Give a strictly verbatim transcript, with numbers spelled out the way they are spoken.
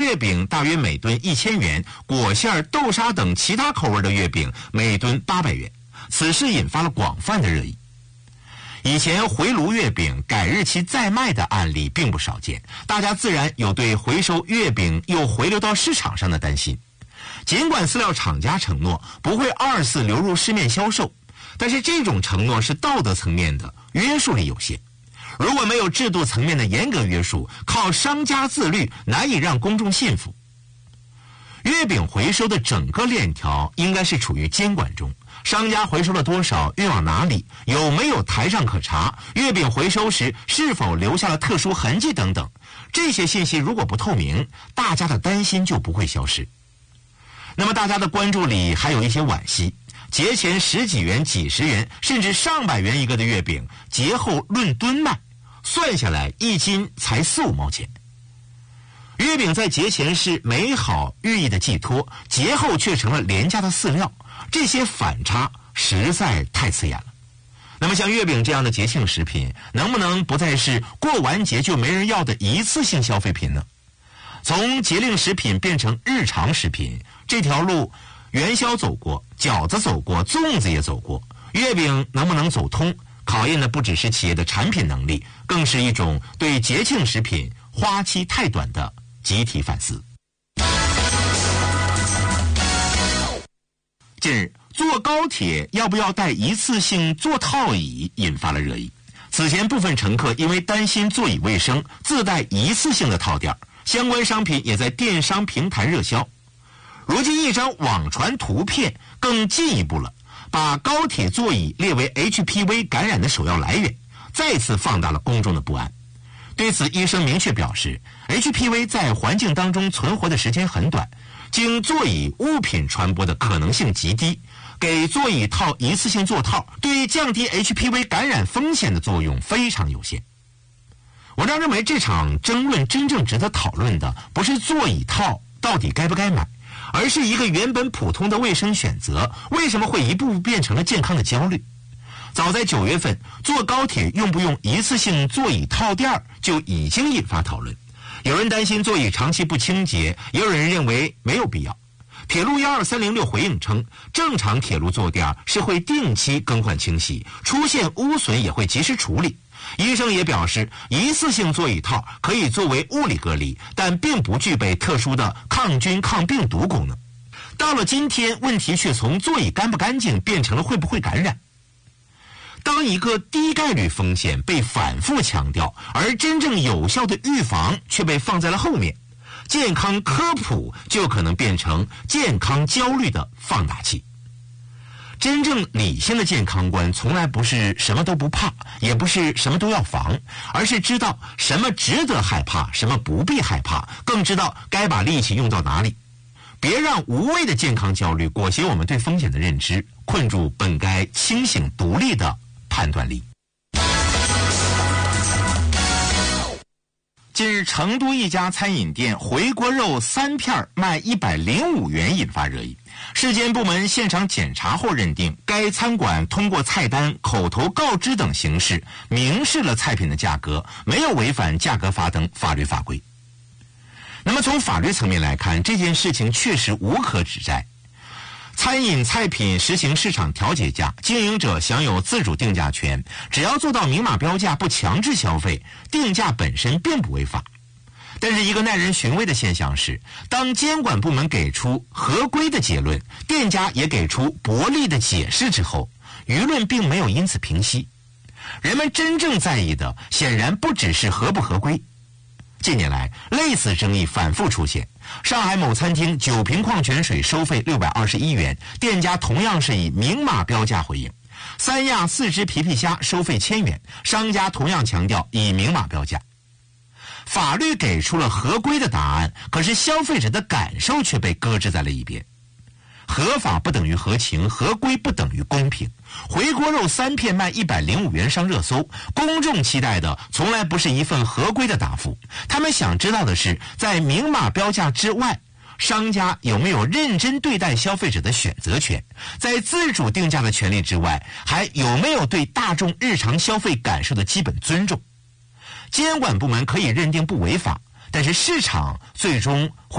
月饼大约每吨一千元，果馅、豆沙等其他口味的月饼每吨八百元。此事引发了广泛的热议。以前回炉月饼改日期再卖的案例并不少见，大家自然有对回收月饼又回流到市场上的担心。尽管饲料厂家承诺不会二次流入市面销售，但是这种承诺是道德层面的，约束力有限。如果没有制度层面的严格约束，靠商家自律难以让公众信服。月饼回收的整个链条应该是处于监管中，商家回收了多少，运往哪里，有没有台账可查，月饼回收时是否留下了特殊痕迹等等，这些信息如果不透明，大家的担心就不会消失。那么大家的关注里还有一些惋惜，节前十几元、几十元甚至上百元一个的月饼，节后论吨卖，算下来一斤才四五毛钱。月饼在节前是美好寓意的寄托，节后却成了廉价的饲料，这些反差实在太刺眼了。那么像月饼这样的节庆食品，能不能不再是过完节就没人要的一次性消费品呢？从节令食品变成日常食品，这条路元宵走过，饺子走过，粽子也走过，月饼能不能走通，考验的不只是企业的产品能力，更是一种对节庆食品花期太短的集体反思。近日，坐高铁要不要带一次性座套椅引发了热议。此前部分乘客因为担心座椅卫生，自带一次性的套垫，相关商品也在电商平台热销。如今一张网传图片更进一步了，把高铁座椅列为 H P V 感染的首要来源，再次放大了公众的不安。对此，医生明确表示 H P V 在环境当中存活的时间很短，经座椅物品传播的可能性极低，给座椅套一次性座套对降低 H P V 感染风险的作用非常有限。我倒认为这场争论真正值得讨论的不是座椅套到底该不该买，而是一个原本普通的卫生选择为什么会一步步变成了健康的焦虑。早在九月份，坐高铁用不用一次性座椅套垫就已经引发讨论。有人担心座椅长期不清洁，也有人认为没有必要。铁路一二三零六回应称，正常铁路坐垫是会定期更换清洗，出现污损也会及时处理。医生也表示，一次性座椅套可以作为物理隔离，但并不具备特殊的抗菌抗病毒功能。到了今天，问题却从座椅干不干净变成了会不会感染。当一个低概率风险被反复强调，而真正有效的预防却被放在了后面，健康科普就可能变成健康焦虑的放大器。真正理性的健康观从来不是什么都不怕，也不是什么都要防，而是知道什么值得害怕，什么不必害怕，更知道该把力气用到哪里。别让无谓的健康焦虑裹挟我们对风险的认知，困住本该清醒独立的判断力。近日，成都一家餐饮店回锅肉三片卖一百零五元引发热议。市监部门现场检查后认定，该餐馆通过菜单、口头告知等形式明示了菜品的价格，没有违反价格法等法律法规。那么从法律层面来看，这件事情确实无可指摘。餐饮菜品实行市场调节价，经营者享有自主定价权，只要做到明码标价，不强制消费，定价本身并不违法。但是一个耐人寻味的现象是，当监管部门给出合规的结论，店家也给出驳利的解释之后，舆论并没有因此平息。人们真正在意的显然不只是合不合规。近年来，类似争议反复出现。上海某餐厅九瓶矿泉水收费六百二十一元，店家同样是以明码标价回应。三亚四只皮皮虾收费千元，商家同样强调以明码标价。法律给出了合规的答案，可是消费者的感受却被搁置在了一边。合法不等于合情，合规不等于公平。回锅肉三片卖一百零五元上热搜，公众期待的从来不是一份合规的答复，他们想知道的是，在明码标价之外，商家有没有认真对待消费者的选择权？在自主定价的权利之外，还有没有对大众日常消费感受的基本尊重？监管部门可以认定不违法，但是市场最终会